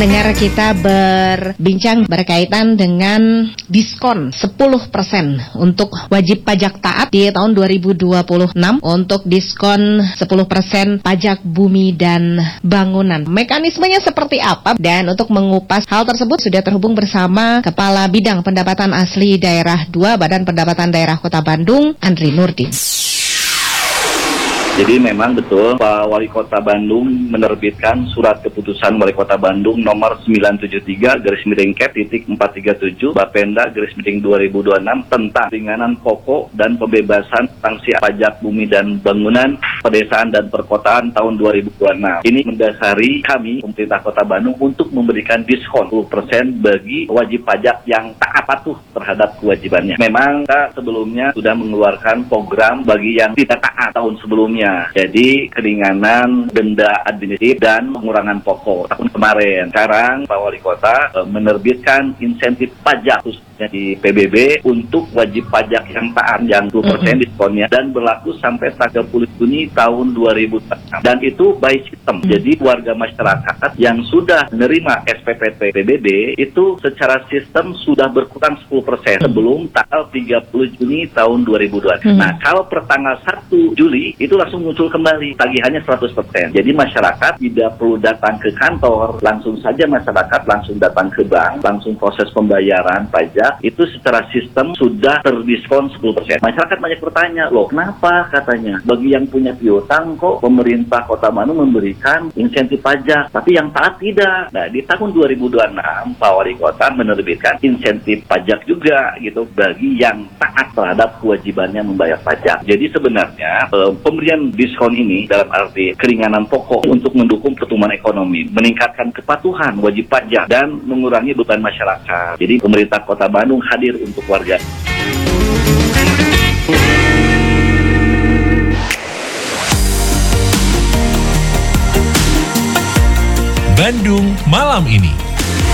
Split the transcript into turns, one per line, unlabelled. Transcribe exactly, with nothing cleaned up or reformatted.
Dengar kita berbincang berkaitan dengan diskon sepuluh persen untuk wajib pajak taat di tahun dua ribu dua puluh enam untuk diskon sepuluh persen pajak bumi dan bangunan. Mekanismenya seperti apa? Dan untuk mengupas hal tersebut sudah terhubung bersama Kepala Bidang Pendapatan Asli Daerah dua Badan Pendapatan Daerah Kota Bandung, Andri Nurdin.
Jadi memang betul Pak Wali Kota Bandung menerbitkan surat keputusan Wali Kota Bandung nomor sembilan tujuh tiga garis miring K titik empat tiga tujuh Bapenda garis miring dua ribu dua puluh enam tentang ringanan pokok dan pembebasan sanksi pajak bumi dan bangunan pedesaan dan perkotaan tahun dua ribu dua puluh enam. Ini mendasari kami pemerintah Kota Bandung untuk memberikan diskon sepuluh persen bagi wajib pajak yang taat patuh terhadap kewajibannya. Memang kita sebelumnya sudah mengeluarkan program bagi yang tidak taat tahun sebelumnya. Jadi keringanan denda administratif dan pengurangan pokok tahun kemarin. Sekarang Pak Wali Kota e, menerbitkan insentif pajak khususnya di P B B untuk wajib pajak yang taat yang sepuluh persen mm-hmm. diskonnya dan berlaku sampai tiga puluh Juni tahun dua ribu dua puluh enam. Dan itu by system. Jadi warga masyarakat yang sudah menerima S P P T P B B itu secara sistem sudah berkurang sepuluh persen sebelum tanggal tiga puluh Juni tahun dua ribu dua puluh enam. Mm-hmm. Nah, kalau per tanggal satu Juli itu langsung muncul kembali tagihannya seratus persen. Jadi masyarakat tidak perlu datang ke kantor, langsung saja masyarakat langsung datang ke bank, langsung proses pembayaran pajak, itu secara sistem sudah terdiskon sepuluh persen. Masyarakat banyak bertanya, loh kenapa katanya? Bagi yang punya piutang kok pemerintah Kota Bandung memberikan insentif pajak, tapi yang taat tidak. Nah, di tahun dua ribu dua puluh enam Pak Wali Kota menerbitkan insentif pajak juga gitu bagi yang taat terhadap kewajibannya membayar pajak. Jadi sebenarnya eh, pemberian diskon ini dalam arti keringanan pokok untuk mendukung pertumbuhan ekonomi, meningkatkan kepatuhan wajib pajak dan mengurangi beban masyarakat. Jadi pemerintah Kota Bandung hadir untuk warga.
Bandung malam ini.